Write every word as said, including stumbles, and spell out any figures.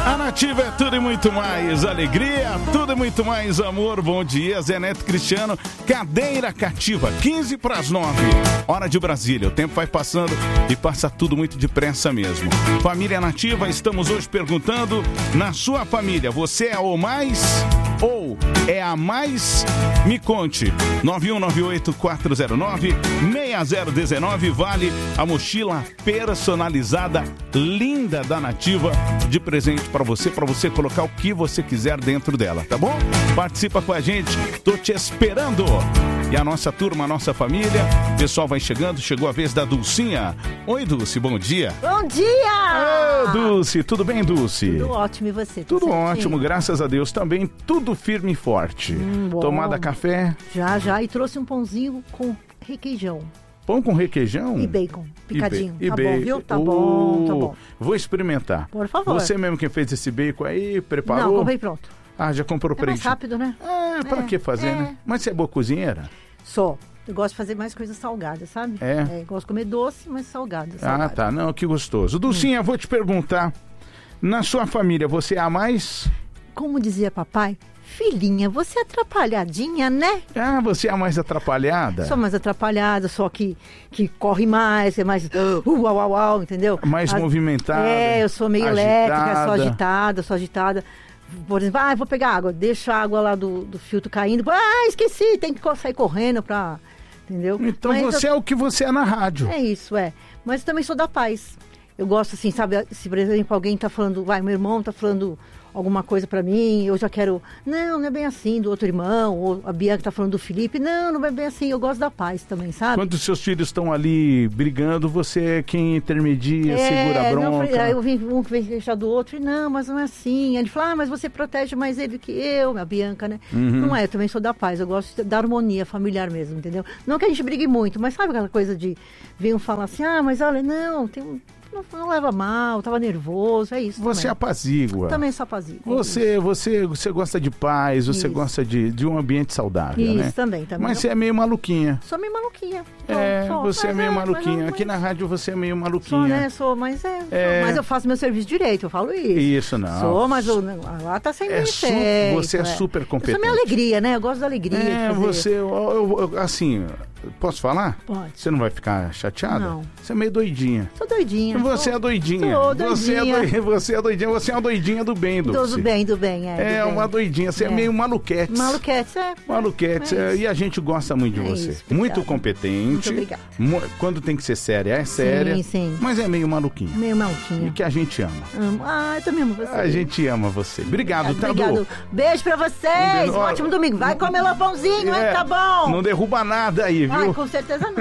A Nativa é tudo e muito mais alegria, tudo e muito mais amor. Bom dia, Zé Neto Cristiano, cadeira cativa, quinze para as nove, hora de Brasília. O tempo vai passando e passa tudo muito depressa mesmo. Família Nativa, estamos hoje perguntando, na sua família, você é o mais ou é a mais? Me conte. nove um nove oito quatro zero nove seis zero um nove, vale a mochila personalizada linda da Nativa de presente para você, para você colocar o que você quiser dentro dela, tá bom? Participa com a gente, tô te esperando. E a nossa turma, a nossa família, o pessoal vai chegando, chegou a vez da Dulcinha. Oi, Dulce, bom dia. Bom dia! Ô, Dulce, tudo bem, Dulce? Tudo ótimo, e você? Tudo, tudo ótimo, certinho? Graças a Deus também, tudo firme e forte. Hum, Tomada café? Já, já, e trouxe um pãozinho com requeijão. Pão com requeijão? E bacon, picadinho. E tá bacon. bom, viu? Tá uh, bom, tá bom. Vou experimentar. Por favor. Você mesmo quem fez esse bacon aí, preparou? Não, comprei pronto. Ah, já comprou É pra mais rápido, né? Ah, pra é, que fazer, é. né? Mas você é boa cozinheira? Só. Eu gosto de fazer mais coisas salgadas, sabe? É? é gosto de comer doce, mas salgada. Ah, salgada. tá. Não, que gostoso. Dulcinha, hum. vou te perguntar. Na sua família, você é a mais? Como dizia papai, filhinha, você é atrapalhadinha, né? Ah, você é a mais atrapalhada? Sou mais atrapalhada, só que, que corre mais, é mais uh, uau, uau, uau, entendeu? Mais a, movimentada. É, eu sou meio agitada. elétrica, sou agitada, sou agitada. Por exemplo, ah, vou pegar água, deixa a água lá do, do filtro caindo. Ah, esqueci, tem que sair correndo pra... Entendeu? Então Mas você eu... é o que você é na rádio. É isso, é. Mas eu também sou da paz. Eu gosto assim, sabe, se por exemplo alguém tá falando, vai, meu irmão tá falando alguma coisa pra mim, eu já quero, não, não é bem assim, do outro irmão, ou a Bianca tá falando do Felipe, não, não é bem assim, eu gosto da paz também, sabe? Quando os seus filhos estão ali brigando, você é quem intermedia, é, segura a bronca. Não, eu vi um que vem queixar do outro, e não, mas não é assim. Ele fala, ah, mas você protege mais ele que eu, a Bianca, né? Uhum. Não é, eu também sou da paz, eu gosto da harmonia familiar mesmo, entendeu? Não que a gente brigue muito, mas sabe aquela coisa de vir um falar assim, ah, mas olha, não, tem um... Não, não leva mal, tava nervoso, é isso. Você também. apazigua. Também sou apazigua. Você, você, você gosta de paz, você isso. gosta de, de um ambiente saudável, isso, né? Isso, também, também. Mas você é meio maluquinha. Sou meio maluquinha. É, sou, você sou. é meio é, maluquinha. Mas, Aqui mas... na rádio você é meio maluquinha. Sou, né? Sou, mas é, é... Mas eu faço meu serviço direito, eu falo isso. Isso, não. Sou, mas eu, lá tá sem é me su... feito, Você é, é super competente. Eu sou minha alegria, né? Eu gosto da alegria. É, de fazer. você, eu, eu, eu, assim... Posso falar? Pode. Você não vai ficar chateada? Não. Você é meio doidinha. Sou doidinha. Você sou... é doidinha. Sou doidinha. Você é, do... você é doidinha. Você é uma doidinha do bem, Dulce. Do bem, do bem, é. É, do uma bem. doidinha. Você é, é meio maluquete. Maluquete, é. Maluquete. É e a gente gosta muito de é você. Isso, muito competente. Muito obrigada. Quando tem que ser séria, é séria. Sim, sim. Mas é meio maluquinha. Meio maluquinha. E que a gente ama. Amo. Ah, eu também amo você. A gente ama você. Obrigado, tá, Obrigado. Beijo pra vocês. Um, um ótimo domingo. Vai comer o pãozinho, é, hein? Tá bom. Não derruba nada aí, viu? Ai, com certeza não.